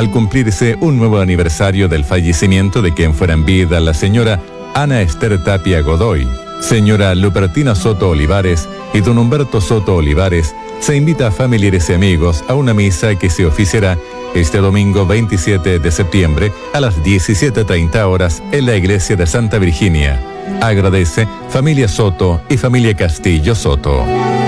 al cumplirse un nuevo aniversario del fallecimiento de quien fuera en vida la señora Ana Esther Tapia Godoy, señora Lupertina Soto Olivares y don Humberto Soto Olivares, se invita a familiares y amigos a una misa que se oficiará este domingo 27 de septiembre a las 17:30 horas en la iglesia de Santa Virginia. Agradece familia Soto y familia Castillo Soto.